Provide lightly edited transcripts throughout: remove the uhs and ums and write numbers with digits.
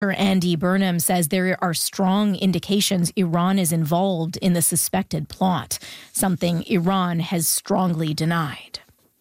Andy Burnham says there are strong indications Iran is involved in the suspected plot, something Iran has strongly denied.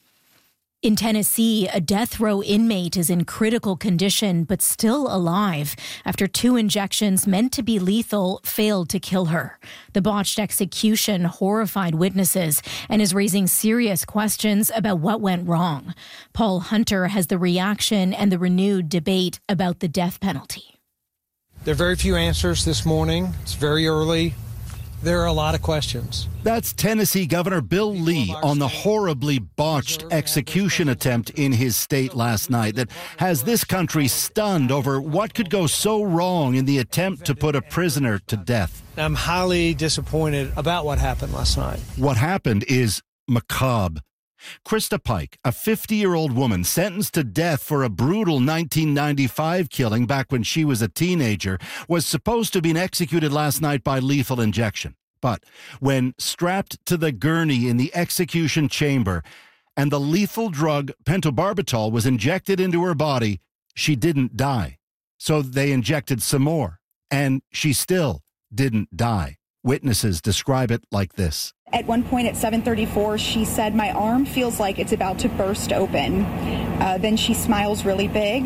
In Tennessee, a death row inmate is in critical condition but still alive after 2 injections meant to be lethal failed to kill her. The botched execution horrified witnesses and is raising serious questions about what went wrong. Paul Hunter has the reaction and the renewed debate about the death penalty. There are very few answers this morning. It's very early. There are a lot of questions. That's Tennessee Governor Bill Lee on the horribly botched execution attempt in his state last night that has this country stunned over what could go so wrong in the attempt to put a prisoner to death. I'm highly disappointed about what happened last night. What happened is macabre. Krista Pike, a 50-year-old woman sentenced to death for a brutal 1995 killing back when she was a teenager, was supposed to have been executed last night by lethal injection. But when strapped to the gurney in the execution chamber and the lethal drug pentobarbital was injected into her body, she didn't die. So they injected some more, and she still didn't die. Witnesses describe it like this. At one point at 7:34, she said, "My arm feels like it's about to burst open." Then she smiles really big.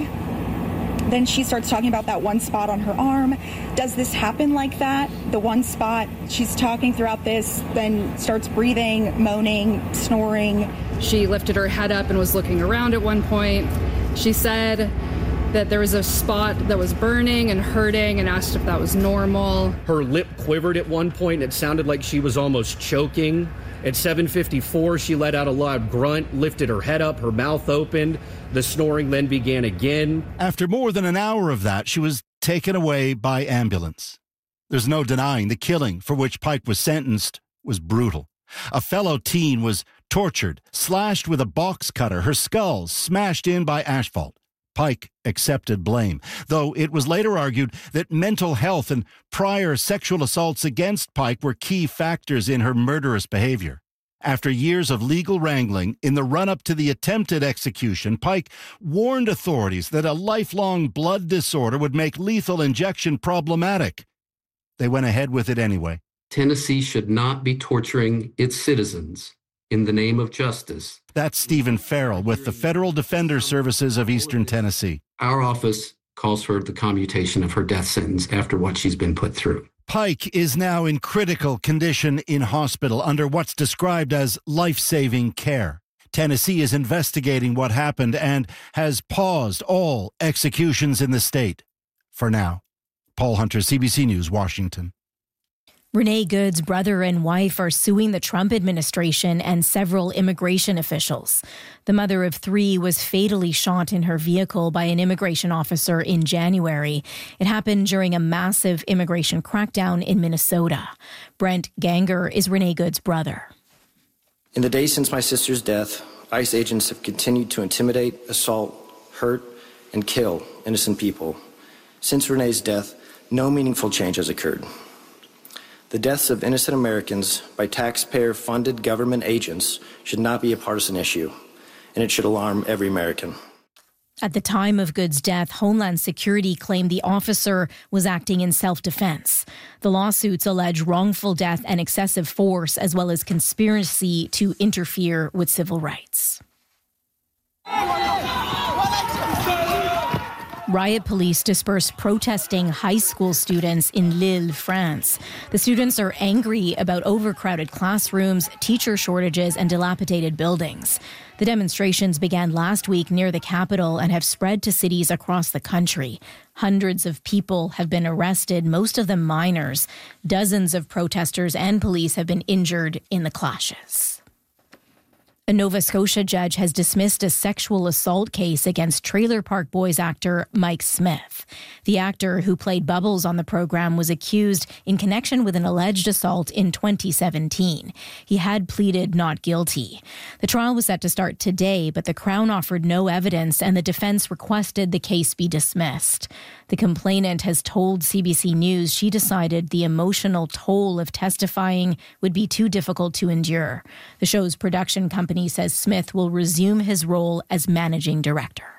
Then she starts talking about that one spot on her arm. Does this happen like that? The one spot. She's talking throughout this, then starts breathing, moaning, snoring. She lifted her head up and was looking around at one point. She said that there was a spot that was burning and hurting and asked if that was normal. Her lip quivered at one point. It sounded like she was almost choking. At 7:54, she let out a loud grunt, lifted her head up, her mouth opened. The snoring then began again. After more than an hour of that, she was taken away by ambulance. There's no denying the killing for which Pike was sentenced was brutal. A fellow teen was tortured, slashed with a box cutter, her skull smashed in by asphalt. Pike accepted blame, though it was later argued that mental health and prior sexual assaults against Pike were key factors in her murderous behavior. After years of legal wrangling, in the run-up to the attempted execution, Pike warned authorities that a lifelong blood disorder would make lethal injection problematic. They went ahead with it anyway. Tennessee should not be torturing its citizens in the name of justice. That's Stephen Farrell with the Federal Defender Services of Eastern Tennessee. Our office calls for the commutation of her death sentence after what she's been put through. Pike is now in critical condition in hospital under what's described as life-saving care. Tennessee is investigating what happened and has paused all executions in the state. For now. Paul Hunter, CBC News, Washington. Renee Good's brother and wife are suing the Trump administration and several immigration officials. The mother of 3 was fatally shot in her vehicle by an immigration officer in January. It happened during a massive immigration crackdown in Minnesota. Brent Ganger is Renee Good's brother. In the days since my sister's death, ICE agents have continued to intimidate, assault, hurt, and kill innocent people. Since Renee's death, no meaningful change has occurred. The deaths of innocent Americans by taxpayer-funded government agents should not be a partisan issue, and it should alarm every American. At the time of Good's death, Homeland Security claimed the officer was acting in self-defense. The lawsuits allege wrongful death and excessive force, as well as conspiracy to interfere with civil rights. Riot police dispersed protesting high school students in Lille, France. The students are angry about overcrowded classrooms, teacher shortages, and dilapidated buildings. The demonstrations began last week near the capital and have spread to cities across the country. Hundreds of people have been arrested, most of them minors. Dozens of protesters and police have been injured in the clashes. A Nova Scotia judge has dismissed a sexual assault case against Trailer Park Boys actor Mike Smith. The actor, who played Bubbles on the program, was accused in connection with an alleged assault in 2017. He had pleaded not guilty. The trial was set to start today, but the Crown offered no evidence and the defense requested the case be dismissed. The complainant has told CBC News she decided the emotional toll of testifying would be too difficult to endure. The show's production company says Smith will resume his role as managing director.